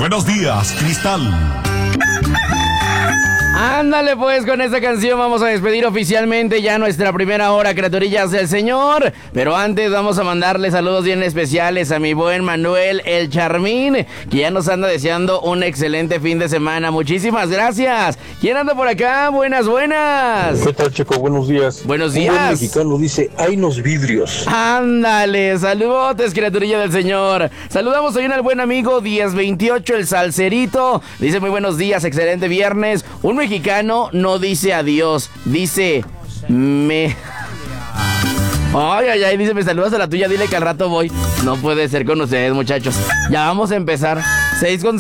Buenos días, Cristal. Ándale pues, con esta canción vamos a despedir oficialmente ya nuestra primera hora, criaturillas del Señor. Pero antes vamos a mandarle saludos bien especiales a mi buen Manuel el Charmín, que ya nos anda deseando un excelente fin de semana. Muchísimas gracias. ¿Quién anda por acá? Buenas. ¿Qué tal, Checo? Buenos días. Buenos Un buen días. mexicano dice, hay los vidrios. Ándale, saludotes, criaturilla del Señor. Saludamos también al buen amigo 1028, el Salcerito. Dice muy buenos días, excelente viernes. Un mexicano no dice adiós, dice me... Ay, dice, me saludas a la tuya, dile que al rato voy. No puede ser con ustedes, muchachos. Ya vamos a empezar. 6:50.